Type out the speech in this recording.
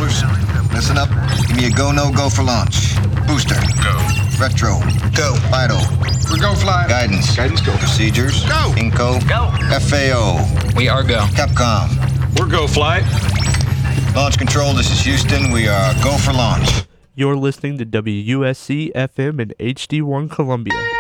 Controllers, listen up. Give me a go, no go for launch. Booster. Go. Retro. Go. Vital. We're go fly. Guidance. Guidance go. Procedures. Go. Inco. Go. FAO. We are go. Capcom. We're go fly. Launch control, this is Houston. We are go for launch. You're listening to WUSC FM and HD1 Columbia.